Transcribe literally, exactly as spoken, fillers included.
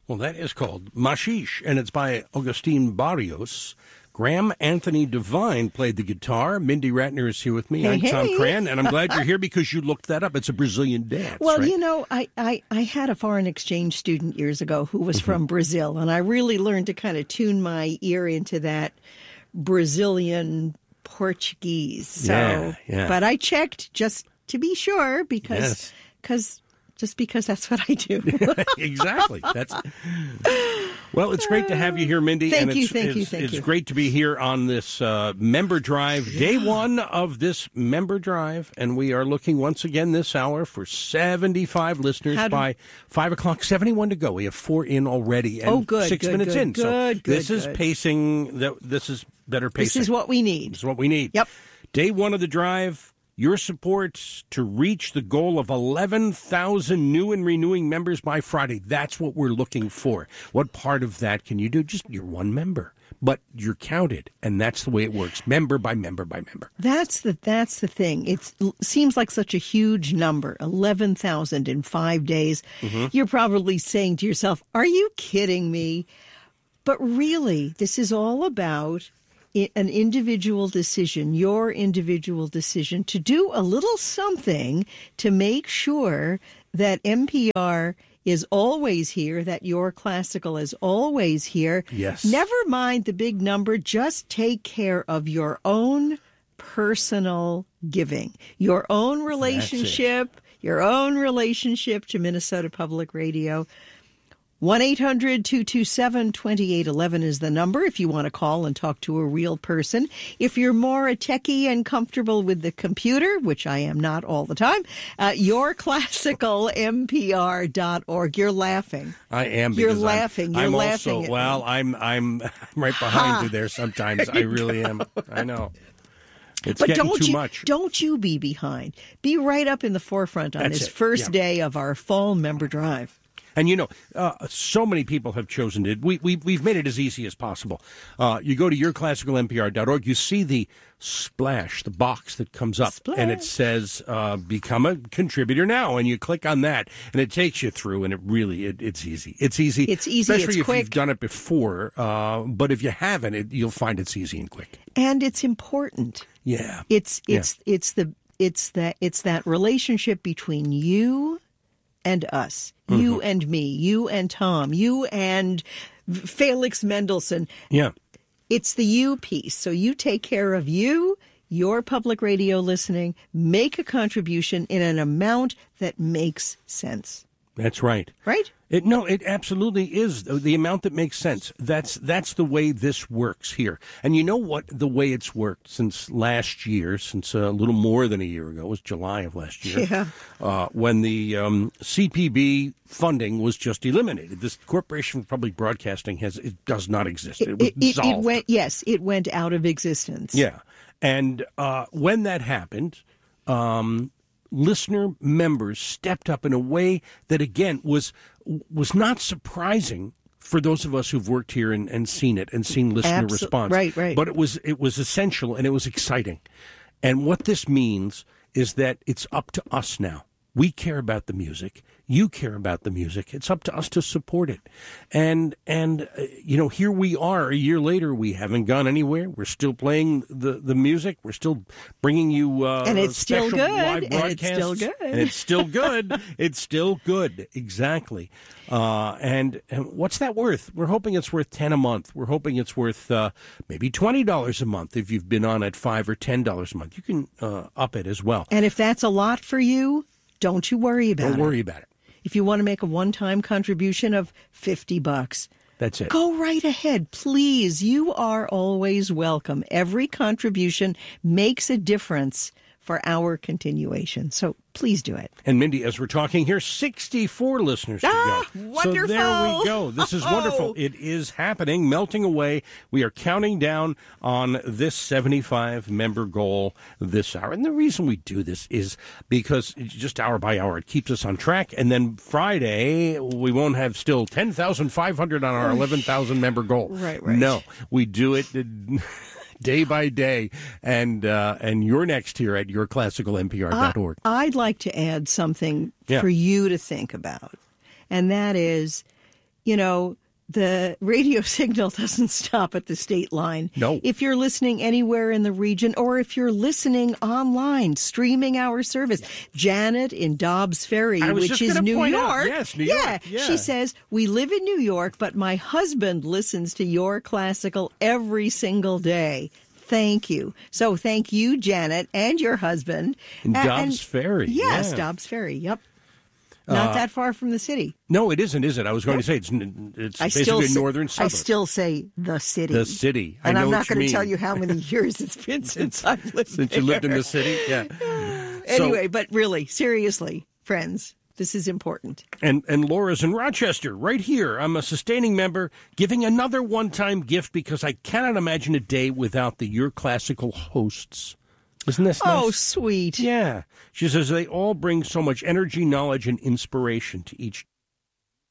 Well, that is called Mashish, and it's by Augustine Barrios. Graham Anthony Devine played the guitar. Mindy Ratner is here with me. Hey, I'm Tom hey. Cran, and I'm glad you're here because you looked that up. It's a Brazilian dance. Well, right? you know, I, I, I had a foreign exchange student years ago who was from Brazil, and I really learned to kind of tune my ear into that Brazilian Portuguese. So, Yeah, yeah. But I checked just to be sure because Yes. cause, just because that's what I do. Exactly. That's well. It's great to have you here, Mindy. Thank and you, it's, thank it's, you, thank it's you. great to be here on this uh, member drive, day one of this member drive, and we are looking once again this hour for seventy-five listeners How do- by five o'clock. Seventy-one to go. We have four in already, and Oh, good, six good, minutes good, in. so good, this good, is good. pacing. That this is better pacing. This is what we need. This is what we need. Yep. Day one of the drive. Your support to reach the goal of eleven thousand new and renewing members by Friday. That's what we're looking for. What part of that can you do? Just you're one member, but you're counted, and that's the way it works, member by member by member. That's the that's the thing. It seems like such a huge number, eleven thousand in five days. Mm-hmm. You're probably saying to yourself, "Are you kidding me?" But really, this is all about i- an individual decision, your individual decision to do a little something to make sure that N P R is always here, that your classical is always here. Yes. Never mind the big number. Just take care of your own personal giving, your own relationship, your own relationship to Minnesota Public Radio. one eight hundred two two seven two eight one one is the number if you want to call and talk to a real person. If you're more a techie and comfortable with the computer, which I am not all the time, uh, your classical M P R dot org. You're laughing. I am. You're because I'm- laughing. You're I'm laughing also at well. me. I'm I'm right behind Ha. you there. Sometimes I really am. I know. It's But getting don't too you much. don't you be behind. Be right up in the forefront on That's this it. first Yeah. day of our fall member drive. And, you know, uh, so many people have chosen it. We, we, we've made it as easy as possible. Uh, you go to your classical M P R dot org, you see the splash, the box that comes up, and it says, uh, become a contributor now. And you click on that, and it takes you through, and it really, it, it's easy. It's easy. It's easy, Especially it's if quick. you've done it before. Uh, but if you haven't, it, you'll find it's easy and quick. And it's important. Yeah. It's it's it's the it's that it's that relationship between you and us, you and me, you and Tom, you and Felix Mendelssohn. Yeah. It's the you piece. So you take care of you, your public radio listening, make a contribution in an amount that makes sense. That's right. Right? It, no, it absolutely is the, the amount that makes sense. That's that's the way this works here. And you know what? The way it's worked since last year, since a little more than a year ago, it was July of last year, Yeah. uh, when the um, C P B funding was just eliminated. This Corporation for Public Broadcasting has it does not exist. It, was It, it, dissolved. it went yes, it went out of existence. Yeah. And uh, when that happened, um, listener members stepped up in a way that, again, was was not surprising for those of us who've worked here and, and seen it and seen listener Absol- response. right, right. But it was it was essential and it was exciting. And what this means is that it's up to us now. We care about the music. You care about the music. It's up to us to support it. And, and uh, you know, here we are a year later. We haven't gone anywhere. We're still playing the, the music. We're still bringing you uh, And it's still special good. live And it's still broadcasts. good. And it's still good. It's still good. Exactly. Uh, and, and what's that worth? We're hoping it's worth ten a month. We're hoping it's worth uh, maybe twenty dollars a month if you've been on at five or ten dollars a month. You can uh, up it as well. And if that's a lot for you, don't you worry about Don't it. worry about it. If you want to make a one-time contribution of fifty bucks, That's it. go right ahead. Please, you are always welcome. Every contribution makes a difference for our continuation. So please do it. And Mindy, as we're talking here, sixty-four listeners to Ah, go. wonderful. So there we go. This is wonderful. It is happening, melting away. We are counting down on this seventy-five member goal this hour. And the reason we do this is because it's just hour by hour, it keeps us on track. And then Friday, we won't have still ten thousand five hundred on our eleven thousand member goal. Right, right. No, we do it day by day, and uh, and you're next here at your classical M P R dot org. I'd like to add something Yeah. for you to think about, and that is you know, the radio signal doesn't stop at the state line. No. If you're listening anywhere in the region, or if you're listening online, streaming our service. Janet in Dobbs Ferry, which is New point York. Out. Yes, New yeah. York. Yeah. She says, we live in New York, but my husband listens to your classical every single day. Thank you. So thank you, Janet, and your husband. In and, Dobbs and, Ferry. Yes, yeah. Dobbs Ferry. Yep. Not Uh, that far from the city. No, it isn't, is it? I was going to say it's it's I basically still a say, northern I suburb. still say the city. The city. I And know I'm what not you going to mean. tell you how many years it's been since I've lived Since there. you lived in the city, yeah. Anyway, So, but really, seriously, friends, this is important. and and Laura's in Rochester, right here. I'm a sustaining member, giving another one-time gift because I cannot imagine a day without the Your Classical hosts. Isn't this nice? Oh, sweet. Yeah. She says they all bring so much energy, knowledge, and inspiration to each